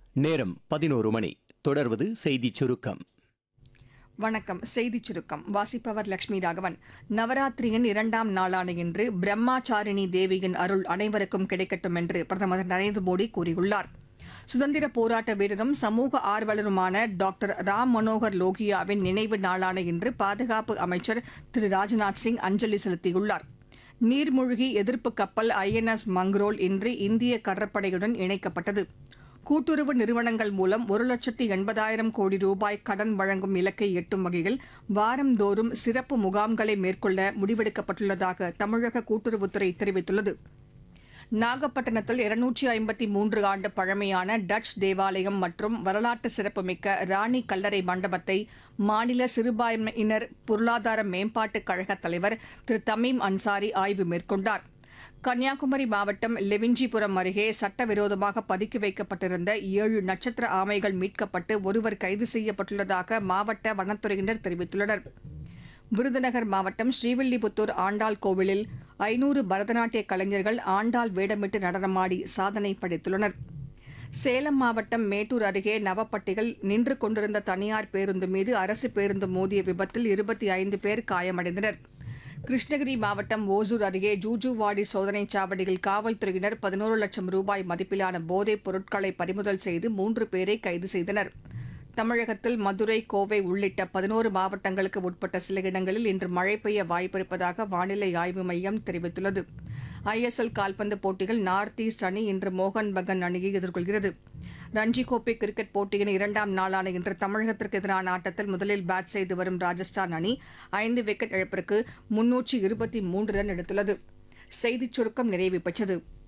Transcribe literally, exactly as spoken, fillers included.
நேரம் பதினோரு மணி. தொடர்வது செய்திச் சுருக்கம். வணக்கம். செய்திச் சுருக்கம் வாசிப்பவர் லட்சுமி ராகவன். நவராத்திரியின் இரண்டாம் நாளான இன்று பிரம்மாச்சாரிணி தேவியின் அருள் அனைவருக்கும் கிடைக்கட்டும் என்று பிரதமர் நரேந்திர மோடி கூறியுள்ளார். சுதந்திர போராட்ட வீரரும் சமூக ஆர்வலருமான டாக்டர் ராம் மனோகர் லோகியாவின் நினைவு நாளான இன்று பாதுகாப்பு அமைச்சர் திரு ராஜ்நாத் சிங் அஞ்சலி செலுத்தியுள்ளார். நீர்மூழ்கி எதிர்ப்பு கப்பல் ஐ என் எஸ் மங்ரோல் இன்று இந்திய கடற்படையுடன் இணைக்கப்பட்டது. கூட்டுறவு நிறுவனங்கள் மூலம் ஒரு லட்சத்து எண்பதாயிரம் கோடி ரூபாய் கடன் வழங்கும் இலக்கை எட்டும் வகையில் வாரந்தோறும் சிறப்பு முகாம்களை மேற்கொள்ள முடிவெடுக்கப்பட்டுள்ளதாக தமிழக கூட்டுறவுத்துறை தெரிவித்துள்ளது. நாகப்பட்டினத்தில் இருநூற்றி ஐம்பத்தி மூன்று ஆண்டு பழமையான டச் தேவாலயம் மற்றும் வரலாற்று சிறப்புமிக்க ராணி கல்லறை மண்டபத்தை மாநில சிறுபான்மையினர் பொருளாதார மேம்பாட்டுக் கழக தலைவர் திரு தமீம் அன்சாரி ஆய்வு மேற்கொண்டார். கன்னியாகுமரி மாவட்டம் லெவிஞ்சிபுரம் அருகே சட்டவிரோதமாக பதுக்கி வைக்கப்பட்டிருந்த ஏழு நட்சத்திர ஆமைகள் மீட்கப்பட்டு ஒருவர் கைது செய்யப்பட்டுள்ளதாக மாவட்ட வனத்துறையினர் தெரிவித்துள்ளனர். விருதுநகர் மாவட்டம் ஸ்ரீவில்லிபுத்தூர் ஆண்டாள் கோவிலில் ஐநூறு பரதநாட்டிய கலைஞர்கள் ஆண்டாள் வேடமிட்டு நடனமாடி சாதனை படைத்துள்ளனர். சேலம் மாவட்டம் மேட்டூர் அருகே நவப்பட்டியில் நின்று கொண்டிருந்த தனியார் பேருந்து மீது அரசு பேருந்து மோதிய விபத்தில் இருபத்தி ஐந்து பேர் காயமடைந்தனர். கிருஷ்ணகிரி மாவட்டம் ஓசூர் அருகே ஜூஜுவாடி சோதனைச் சாவடியில் காவல்துறையினர் பதினோரு லட்சம் ரூபாய் மதிப்பிலான போதைப் பொருட்களை பறிமுதல் செய்து மூன்று பேரை கைது செய்தனர். தமிழகத்தில் மதுரை, கோவை உள்ளிட்ட பதினோரு மாவட்டங்களுக்கு உட்பட்ட சில இடங்களில் இன்று மழை பெய்ய வாய்ப்பிருப்பதாக வானிலை ஆய்வு மையம் தெரிவித்துள்ளது. ஐ எஸ் எல் கால்பந்து போட்டியில் நார்த் ஈஸ்ட் அணி இன்று மோகன் பகான் அணியை எதிர்கொள்கிறது. ரஞ்சி கோப்பை கிரிக்கெட் போட்டியின் இரண்டாம் நாளான இன்று தமிழகத்திற்கு எதிரான ஆட்டத்தில் முதலில் பேட் செய்து வரும் ராஜஸ்தான் அணி ஐந்து விக்கெட் இழப்பிற்கு முன்னூற்று இருபத்தி மூன்று ரன் எடுத்துள்ளது. செய்திச் சுருக்கம் நிறைவு பெற்றது.